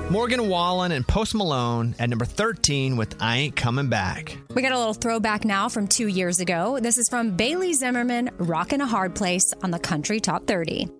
Morgan Wallen and Post Malone at number 13 with I Ain't Coming Back. We got a little throwback now from 2 years ago. This is from Bailey Zimmerman, Rockin' a Hard Place on the Country Top 30.